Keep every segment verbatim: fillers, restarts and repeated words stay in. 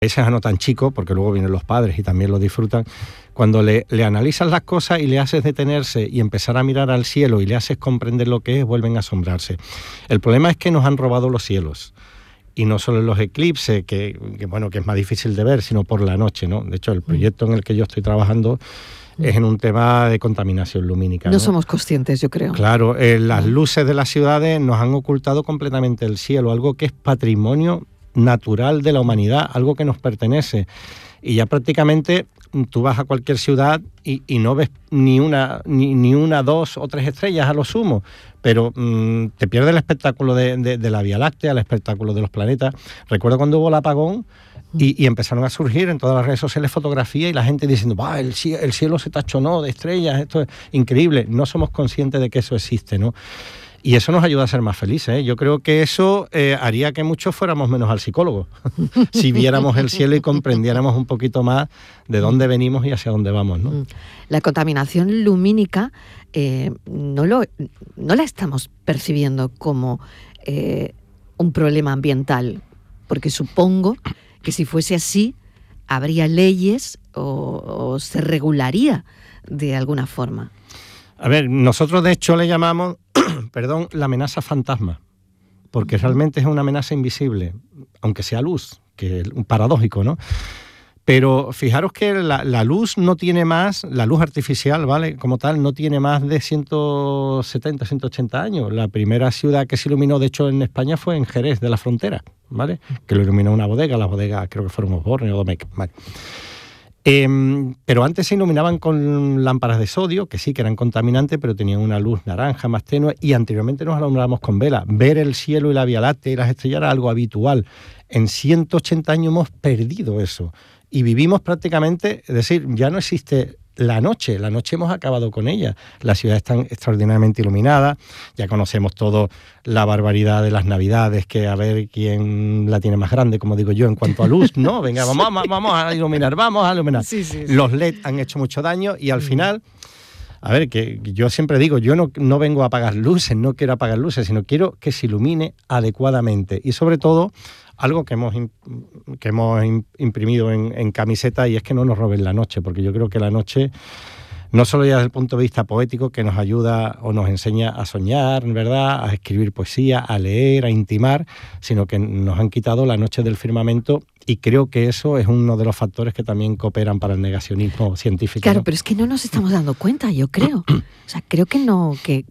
Ese no tan chico, porque luego vienen los padres y también lo disfrutan, cuando le, le analizas las cosas y le haces detenerse y empezar a mirar al cielo y le haces comprender lo que es, vuelven a asombrarse. El problema es que nos han robado los cielos. Y no solo en los eclipses, que, que bueno, que es más difícil de ver, sino por la noche, ¿no? De hecho, el proyecto en el que yo estoy trabajando es en un tema de contaminación lumínica, ¿no? No somos conscientes, yo creo. Claro, eh, las luces de las ciudades nos han ocultado completamente el cielo, algo que es patrimonio natural de la humanidad, algo que nos pertenece. Y ya prácticamente tú vas a cualquier ciudad y, y no ves ni una, ni, ni una, dos o tres estrellas a lo sumo, pero mmm, te pierdes el espectáculo de, de, de la Vía Láctea, el espectáculo de los planetas. Recuerdo cuando hubo el apagón y, y empezaron a surgir en todas las redes sociales fotografías y la gente diciendo, bah, el, cielo, el cielo se tachonó de estrellas, esto es increíble. No somos conscientes de que eso existe, ¿no? Y eso nos ayuda a ser más felices, ¿eh? Yo creo que eso eh, haría que muchos fuéramos menos al psicólogo, si viéramos el cielo y comprendiéramos un poquito más de dónde venimos y hacia dónde vamos, ¿no? La contaminación lumínica eh, no, lo, no la estamos percibiendo como eh, un problema ambiental, porque supongo que si fuese así, habría leyes o, o se regularía de alguna forma. A ver, nosotros de hecho le llamamos, perdón, la amenaza fantasma, porque realmente es una amenaza invisible, aunque sea luz, que es un paradójico, ¿no? Pero fijaros que la, la luz no tiene más, la luz artificial, ¿vale? Como tal, no tiene más de ciento setenta, ciento ochenta años. La primera ciudad que se iluminó, de hecho, en España fue en Jerez de la Frontera, ¿vale? Que lo iluminó una bodega, la bodega creo que fueron Osborne o Domecq, ¿vale? Eh, pero antes se iluminaban con lámparas de sodio, que sí que eran contaminantes, pero tenían una luz naranja más tenue, y anteriormente nos alumbrábamos con vela. Ver el cielo y la Vía Láctea y las estrellas era algo habitual. En ciento ochenta años hemos perdido eso y vivimos prácticamente, es decir, ya no existe la noche, la noche hemos acabado con ella. Las ciudades están extraordinariamente iluminadas, ya conocemos todo la barbaridad de las Navidades, que a ver quién la tiene más grande, como digo yo, en cuanto a luz, ¿no? Venga, vamos, vamos a iluminar, vamos a iluminar. Sí, sí, sí. Los L E D han hecho mucho daño y al final, a ver, que yo siempre digo, yo no, no vengo a apagar luces, no quiero apagar luces, sino quiero que se ilumine adecuadamente y sobre todo algo que hemos, que hemos imprimido en, en camiseta, y es que no nos roben la noche, porque yo creo que la noche, no solo ya desde el punto de vista poético, que nos ayuda o nos enseña a soñar, ¿verdad?, a escribir poesía, a leer, a intimar, sino que nos han quitado la noche del firmamento, y creo que eso es uno de los factores que también cooperan para el negacionismo científico. Claro, ¿no? Pero es que no nos estamos dando cuenta, yo creo. O sea, creo que no, que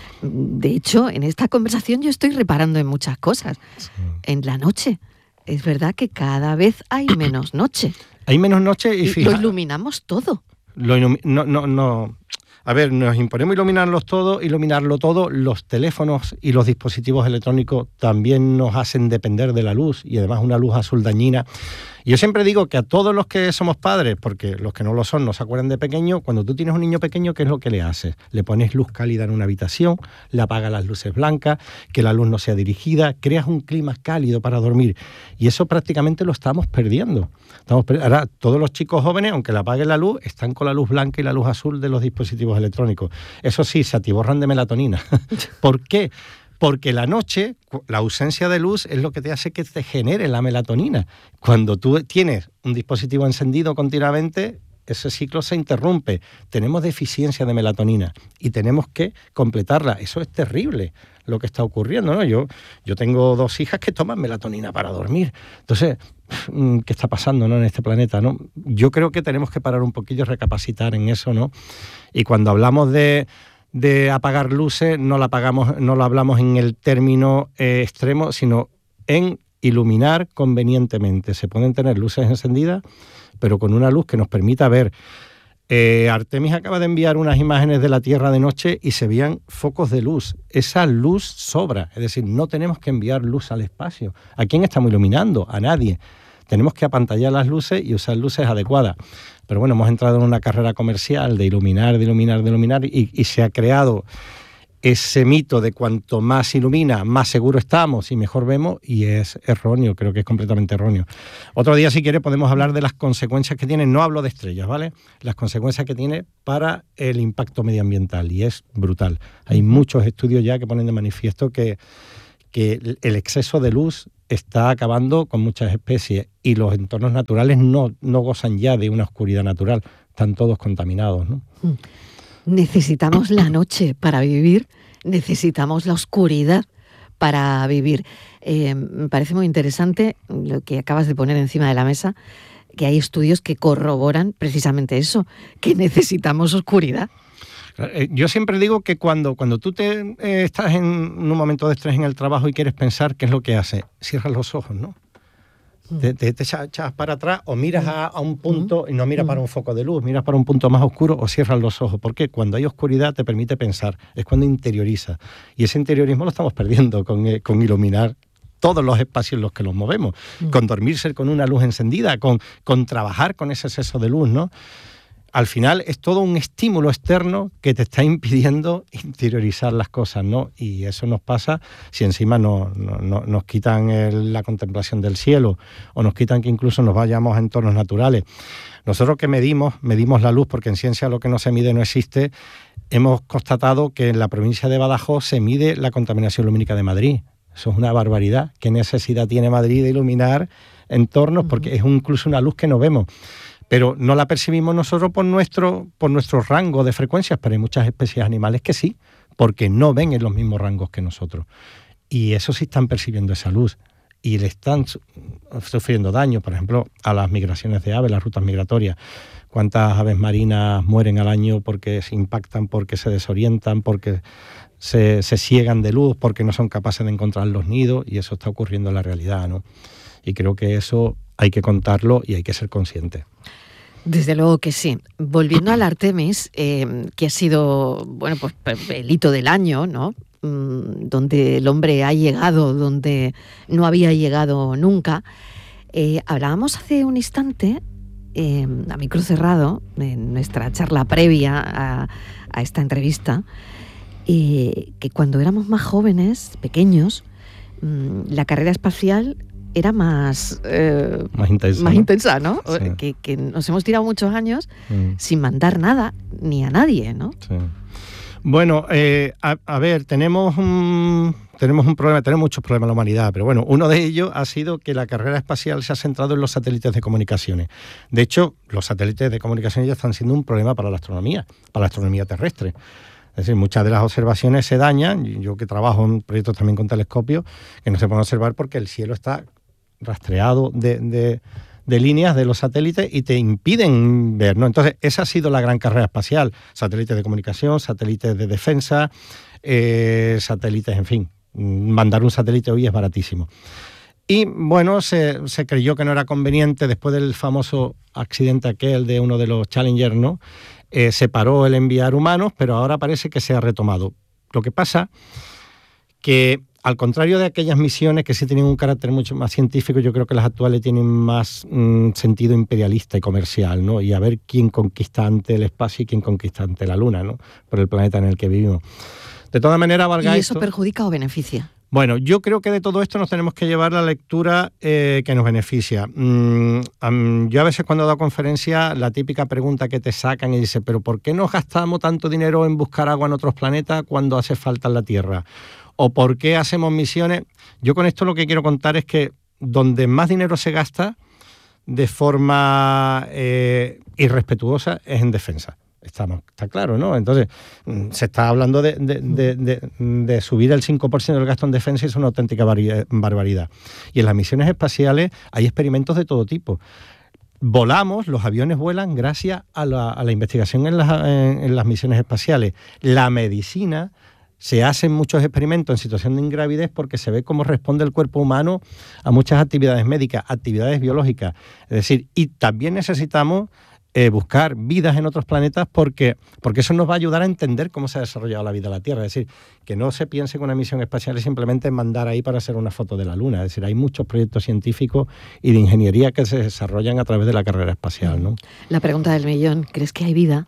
de hecho en esta conversación yo estoy reparando en muchas cosas. Sí. En la noche. Es verdad que cada vez hay menos noche. Hay menos noche y, y fija, lo iluminamos todo. Lo ilumi- no, no, no. A ver, nos imponemos iluminarlos todo, iluminarlo todo. Los teléfonos y los dispositivos electrónicos también nos hacen depender de la luz, y además una luz azul dañina. Yo siempre digo que a todos los que somos padres, porque los que no lo son no se acuerdan de pequeño, cuando tú tienes un niño pequeño, ¿qué es lo que le haces? Le pones luz cálida en una habitación, le apagas las luces blancas, que la luz no sea dirigida, creas un clima cálido para dormir. Y eso prácticamente lo estamos perdiendo. Estamos per- Ahora, todos los chicos jóvenes, aunque le apaguen la luz, están con la luz blanca y la luz azul de los dispositivos electrónicos. Eso sí, se atiborran de melatonina. ¿Por qué? Porque la noche, la ausencia de luz es lo que te hace que te genere la melatonina. Cuando tú tienes un dispositivo encendido continuamente, ese ciclo se interrumpe. Tenemos deficiencia de melatonina y tenemos que completarla. Eso es terrible lo que está ocurriendo, ¿no? Yo, yo tengo dos hijas que toman melatonina para dormir. Entonces, ¿qué está pasando, ¿no?, en este planeta, ¿no? Yo creo que tenemos que parar un poquillo y recapacitar en eso, ¿no? Y cuando hablamos de... de apagar luces, no la apagamos, no lo hablamos en el término eh, extremo, sino en iluminar convenientemente. Se pueden tener luces encendidas, pero con una luz que nos permita ver. Eh, Artemis acaba de enviar unas imágenes de la Tierra de noche y se veían focos de luz. Esa luz sobra, es decir, no tenemos que enviar luz al espacio. ¿A quién estamos iluminando? A nadie. Tenemos que apantallar las luces y usar luces adecuadas. Pero bueno, hemos entrado en una carrera comercial de iluminar, de iluminar, de iluminar, y, y se ha creado ese mito de cuanto más ilumina, más seguro estamos y mejor vemos, y es erróneo, creo que es completamente erróneo. Otro día, si quiere, podemos hablar de las consecuencias que tiene, no hablo de estrellas, ¿vale? Las consecuencias que tiene para el impacto medioambiental, y es brutal. Hay muchos estudios ya que ponen de manifiesto que que el exceso de luz está acabando con muchas especies y los entornos naturales no, no gozan ya de una oscuridad natural, están todos contaminados, ¿no? Necesitamos la noche para vivir, necesitamos la oscuridad para vivir. Eh, me parece muy interesante lo que acabas de poner encima de la mesa, que hay estudios que corroboran precisamente eso, que necesitamos oscuridad. Yo siempre digo que cuando, cuando tú te, eh, estás en un momento de estrés en el trabajo y quieres pensar, ¿qué es lo que haces? Cierras los ojos, ¿no? Mm. Te, te, te echas para atrás o miras a, a un punto y no miras mm. para un foco de luz, miras para un punto más oscuro o cierras los ojos. ¿Por qué? Cuando hay oscuridad te permite pensar, es cuando interioriza. Y ese interiorismo lo estamos perdiendo con, eh, con iluminar todos los espacios en los que nos movemos, mm. con dormirse con una luz encendida, con, con trabajar con ese exceso de luz, ¿no? Al final es todo un estímulo externo que te está impidiendo interiorizar las cosas, ¿no? Y eso nos pasa si encima no, no, no, nos quitan el, la contemplación del cielo o nos quitan que incluso nos vayamos a entornos naturales. Nosotros que medimos, medimos la luz, porque en ciencia lo que no se mide no existe, hemos constatado que en la provincia de Badajoz se mide la contaminación lumínica de Madrid. Eso es una barbaridad. ¿Qué necesidad tiene Madrid de iluminar entornos? Porque es incluso una luz que no vemos. Pero no la percibimos nosotros por nuestro, por nuestro rango de frecuencias, pero hay muchas especies animales que sí, porque no ven en los mismos rangos que nosotros. Y eso sí están percibiendo esa luz y le están sufriendo daño, por ejemplo, a las migraciones de aves, las rutas migratorias. ¿Cuántas aves marinas mueren al año porque se impactan, porque se desorientan, porque se, se ciegan de luz, porque no son capaces de encontrar los nidos? Y eso está ocurriendo en la realidad, ¿no? Y creo que eso hay que contarlo y hay que ser consciente. Desde luego que sí. Volviendo al Artemis, eh, que ha sido, bueno, pues el hito del año, ¿no? Mm, donde el hombre ha llegado, donde no había llegado nunca. Eh, hablábamos hace un instante, eh, a micro cerrado, en nuestra charla previa a, a esta entrevista, eh, que cuando éramos más jóvenes, pequeños, mm, la carrera espacial era más, eh, más intensa, más ¿no? intensa, ¿no? Sí. Que, que nos hemos tirado muchos años mm. sin mandar nada ni a nadie, ¿no? Sí. Bueno, eh, a, a ver, tenemos un, tenemos un problema, tenemos muchos problemas en la humanidad, pero bueno, uno de ellos ha sido que la carrera espacial se ha centrado en los satélites de comunicaciones. De hecho, los satélites de comunicaciones ya están siendo un problema para la astronomía, para la astronomía terrestre. Es decir, muchas de las observaciones se dañan, yo que trabajo en proyectos también con telescopios, que no se pueden observar porque el cielo está rastreado de, de, de líneas de los satélites y te impiden ver, ¿no? Entonces, esa ha sido la gran carrera espacial. Satélites de comunicación, satélites de defensa, eh, satélites, en fin. Mandar un satélite hoy es baratísimo. Y, bueno, se, se creyó que no era conveniente, después del famoso accidente aquel de uno de los Challenger, ¿no? Eh, se paró el enviar humanos, pero ahora parece que se ha retomado. Lo que pasa que, al contrario de aquellas misiones que sí tenían un carácter mucho más científico, yo creo que las actuales tienen más mmm, sentido imperialista y comercial, ¿no? Y a ver quién conquista ante el espacio y quién conquista ante la Luna, ¿no? Por el planeta en el que vivimos. De todas maneras, valga ¿Y eso esto, perjudica o beneficia? Bueno, yo creo que de todo esto nos tenemos que llevar la lectura eh, que nos beneficia. Mm, um, yo a veces cuando he dado conferencias, la típica pregunta que te sacan y dice, ¿pero por qué nos gastamos tanto dinero en buscar agua en otros planetas cuando hace falta en la Tierra? ¿O por qué hacemos misiones? Yo con esto lo que quiero contar es que donde más dinero se gasta de forma eh, irrespetuosa es en defensa. Está, está claro, ¿no? Entonces, se está hablando de, de, de, de, de subir el cinco por ciento del gasto en defensa y es una auténtica barbaridad. Y en las misiones espaciales hay experimentos de todo tipo. Volamos, los aviones vuelan gracias a la, a la investigación en las, en, en las misiones espaciales. La medicina... Se hacen muchos experimentos en situación de ingravidez porque se ve cómo responde el cuerpo humano a muchas actividades médicas, actividades biológicas. Es decir, y también necesitamos eh, buscar vidas en otros planetas porque, porque eso nos va a ayudar a entender cómo se ha desarrollado la vida en la Tierra. Es decir, que no se piense que una misión espacial es simplemente mandar ahí para hacer una foto de la Luna. Es decir, hay muchos proyectos científicos y de ingeniería que se desarrollan a través de la carrera espacial, ¿no? La pregunta del millón, ¿crees que hay vida?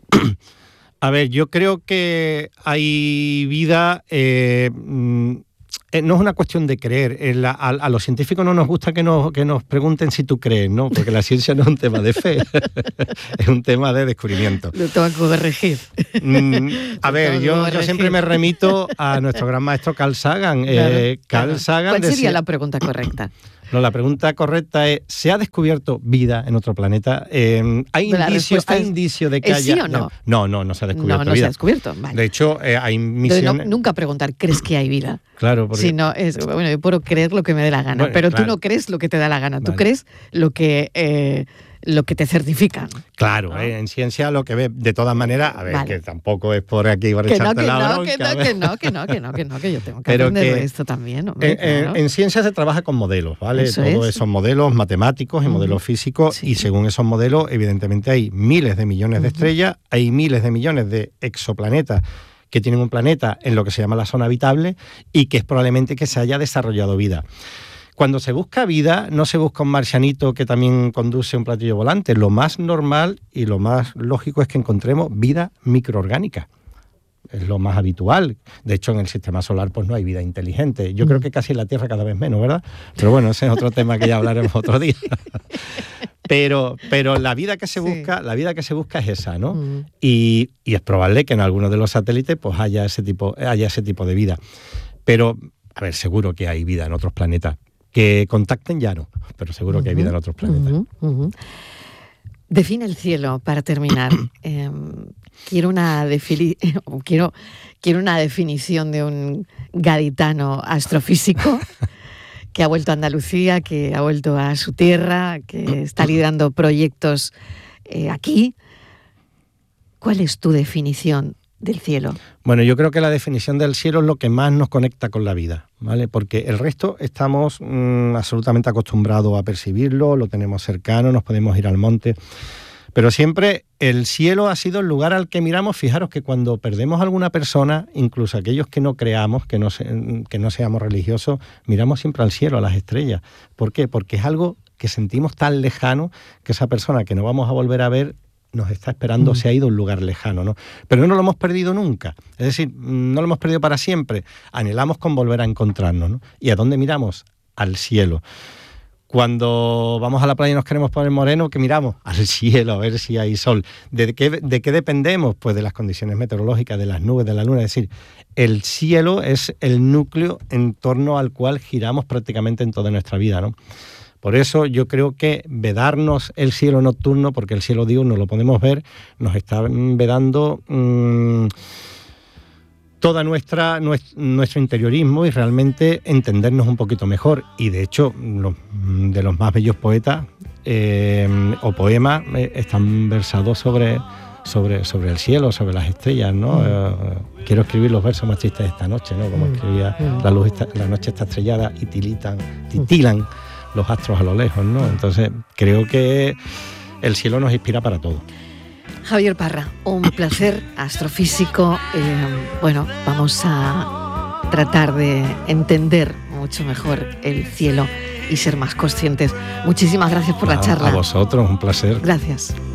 A ver, yo creo que hay vida eh, eh, no es una cuestión de creer. Eh, la, a, a los científicos no nos gusta que nos, que nos pregunten si tú crees, ¿no? Porque la ciencia no es un tema de fe, es un tema de descubrimiento. Lo tengo que corregir. Mm, a ver, yo, yo siempre me remito a nuestro gran maestro Carl Sagan. Claro, eh, Carl claro. Sagan ¿Cuál sería decía, la pregunta correcta? No, la pregunta correcta es, ¿se ha descubierto vida en otro planeta? Eh, ¿Hay indicios es, indicio de que ¿es haya...? Sí o no? no, no, no se ha descubierto no, no vida. se ha descubierto. Vale. De hecho, eh, hay misiones... No, nunca preguntar, ¿crees que hay vida? Claro, porque... Sí, no, es, bueno, yo puedo creer lo que me dé la gana, Bueno, pero claro. tú no crees lo que te da la gana, tú Vale. crees lo que... Eh, lo que te certifican. Claro, ¿no? eh, en ciencia lo que ve, de todas maneras, a ver, Vale. que tampoco es por aquí para Que no, echarte que la no, bronca. que no, que no, que no, que no, que no, que yo tengo que Pero aprender que de esto también. Hombre, En, en- claro. en ciencia se trabaja con modelos, ¿vale? Eso Todos es. esos modelos matemáticos y Ujú. modelos físicos, Sí. y según esos modelos, evidentemente hay miles de millones de Ujú. estrellas, hay miles de millones de exoplanetas que tienen un planeta en lo que se llama la zona habitable y que es probablemente que se haya desarrollado vida. Cuando se busca vida, no se busca un marcianito que también conduce un platillo volante. Lo más normal y lo más lógico es que encontremos vida microorgánica. Es lo más habitual. De hecho, en el sistema solar pues no hay vida inteligente. Yo creo que casi en la Tierra cada vez menos, ¿verdad? Pero bueno, ese es otro tema que ya hablaremos otro día. Pero, pero la vida que se Sí. busca, la vida que se busca es esa, ¿no? Mm. Y, y es probable que en algunos de los satélites pues haya ese tipo, haya ese tipo de vida. Pero, a ver, seguro que hay vida en otros planetas. Que contacten ya no, pero seguro uh-huh, que hay vida en otros planetas. Uh-huh, uh-huh. Define el cielo, para terminar. eh, quiero, una defini- quiero, quiero una definición de un gaditano astrofísico que ha vuelto a Andalucía, que ha vuelto a su tierra, que está liderando proyectos eh, aquí. ¿Cuál es tu definición del cielo? Bueno, yo creo que la definición del cielo es lo que más nos conecta con la vida, ¿vale? Porque el resto estamos mmm, absolutamente acostumbrados a percibirlo, lo tenemos cercano, nos podemos ir al monte, pero siempre el cielo ha sido el lugar al que miramos. Fijaros que cuando perdemos a alguna persona, incluso aquellos que no creamos, que no, se, que no seamos religiosos, miramos siempre al cielo, a las estrellas. ¿Por qué? Porque es algo que sentimos tan lejano que esa persona que no vamos a volver a ver nos está esperando, mm. se ha ido a un lugar lejano, ¿no? Pero no lo hemos perdido nunca, es decir, no lo hemos perdido para siempre, anhelamos con volver a encontrarnos, ¿no? ¿Y a dónde miramos? Al cielo. Cuando vamos a la playa y nos queremos poner morenos, ¿qué miramos? Al cielo, a ver si hay sol. ¿De qué, de qué dependemos? Pues de las condiciones meteorológicas, de las nubes, de la luna. Es decir, el cielo es el núcleo en torno al cual giramos prácticamente en toda nuestra vida, ¿no? Por eso yo creo que vedarnos el cielo nocturno, porque el cielo diurno lo podemos ver, nos está vedando mmm, toda nuestra nuestro interiorismo y realmente entendernos un poquito mejor. Y de hecho, lo, de los más bellos poetas eh, o poemas eh, están versados sobre, sobre, sobre el cielo, sobre las estrellas, ¿no? Mm. Eh, quiero escribir los versos más tristes de esta noche, ¿no? Como escribía mm. la luz está, la noche está estrellada y tilitan, titilan mm. los astros a lo lejos, ¿no? Entonces creo que el cielo nos inspira para todo. Javier Parra, un placer, astrofísico. Eh, bueno, vamos a tratar de entender mucho mejor el cielo y ser más conscientes. Muchísimas gracias por a, la charla. A vosotros, un placer. Gracias.